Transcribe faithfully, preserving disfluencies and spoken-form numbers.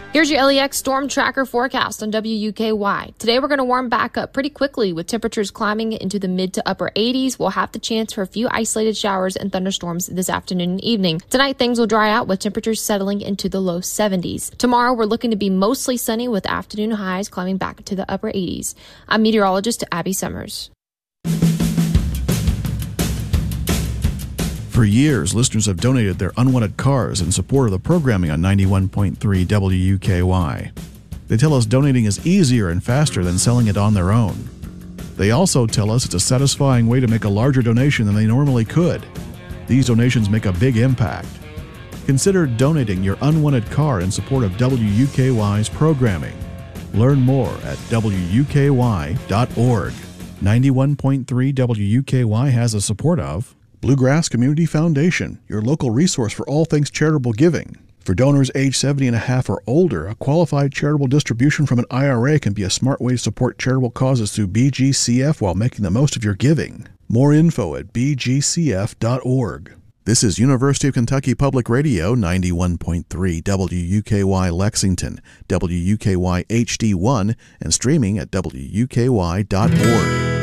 Here's your L E X Storm Tracker forecast on W U K Y. Today we're going to warm back up pretty quickly with temperatures climbing into the mid to upper eighties. We'll have the chance for a few isolated showers and thunderstorms this afternoon and evening. Tonight things will dry out with temperatures settling into the low seventies. Tomorrow we're looking to be mostly sunny with afternoon highs climbing back to the upper eighties. I'm meteorologist Abby Summers. For years, listeners have donated their unwanted cars in support of the programming on ninety-one point three W U K Y. They tell us donating is easier and faster than selling it on their own. They also tell us it's a satisfying way to make a larger donation than they normally could. These donations make a big impact. Consider donating your unwanted car in support of W U K Y's programming. Learn more at W U K Y dot org. ninety-one point three W U K Y has the support of Bluegrass Community Foundation, your local resource for all things charitable giving. For donors age seventy and a half or older, a qualified charitable distribution from an I R A can be a smart way to support charitable causes through B G C F while making the most of your giving. More info at B G C F dot org. This is University of Kentucky Public Radio, ninety-one point three W U K Y Lexington, W U K Y H D one, and streaming at W U K Y dot org.